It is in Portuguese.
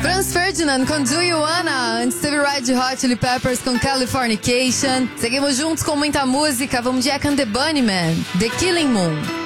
Franz Ferdinand com Do You Wanna? Antes teve Red Hot Chili Peppers com Californication. Seguimos juntos com muita música. Vamos de Jack and the Bunnymen, The Killing Moon.